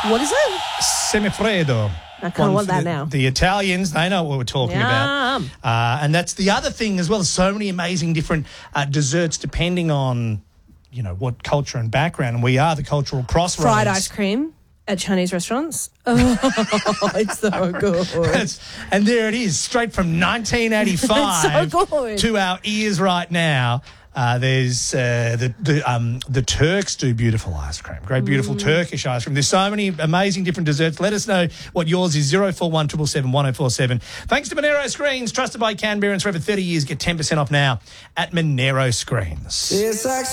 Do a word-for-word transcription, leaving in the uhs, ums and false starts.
What is it? Semifreddo. I kind of want that the, now. The Italians, they know what we're talking Yum. about. Uh, and that's the other thing as well. There's so many amazing different uh, desserts depending on, you know, what culture and background. And we are the cultural crossroads. Fried ice cream at Chinese restaurants. Oh, it's so good. It's, and there it is, straight from nineteen eighty-five so good. to our ears right now. Uh, there's uh, the the um, the Turks do beautiful ice cream, great beautiful mm. Turkish ice cream. There's so many amazing different desserts. Let us know what yours is. zero four one seven seven one zero four seven. Thanks to Monero Screens, trusted by Canberrans for over thirty years. Get ten percent off now at Monero Screens.